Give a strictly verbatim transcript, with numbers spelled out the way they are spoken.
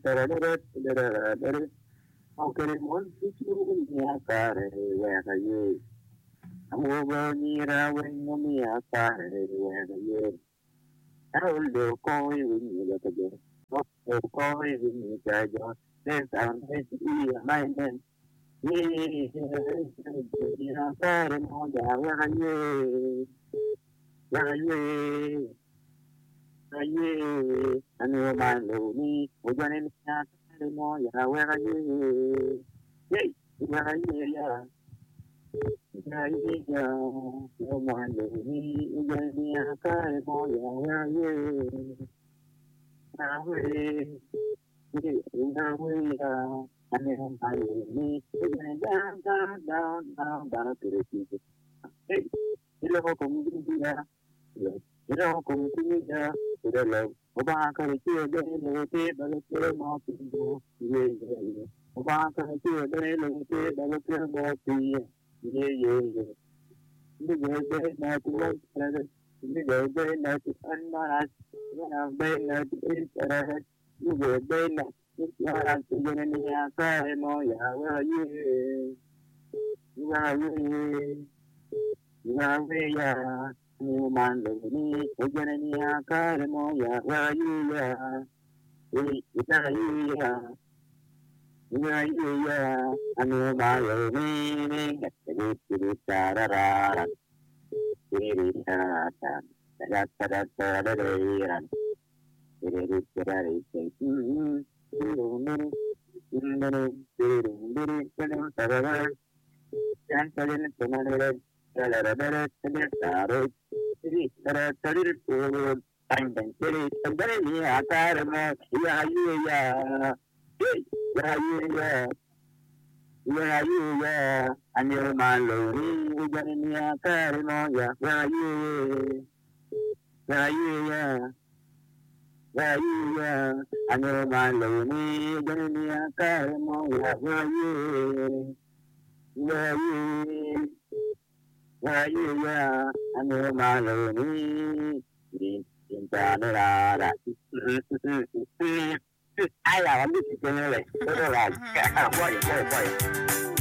Aunque el monte ya care wega ye. Amuga nira wengo mi akare wega ye. Aruldo koi wini lakaje. Okto koi wini kajo. Then I'm going to be a man. Ye, ya kare mo ya wega ye. Wega ye. Ye, anu malo ni, ujane ni akare mo ya wega ye. Ye, wega ye ya. Naiya, Yomani, Ugania, Kaimoya, Nawe, Nawe, and then I meet down, down, down, down, down to the people. Hey, you know, come to the you know, come to the the love. Obaka, the two of them, the table, the table, the table, Obaka, the two of them, the table, the table, yeah, yeah, yeah. The way not to work, the way not to unmask, the way not to interact, the way not to interact, the way not to interact, where are you? Where are you? Where are you? New man, me, Ugania, Karimoya, where are you? Where are you? Where are you? I know my name, yeah, where are you? Yeah, I knew my lonely. We're gonna be a carimo. Yeah, where are you? Where are you? Yeah, where are you? Yeah, I knew my lonely. We're gonna be a carimo. Yeah, where are you? Where are you? Where are you? Yeah, I knew my lonely. In in Canada. I love this generation. Why? Why? Why?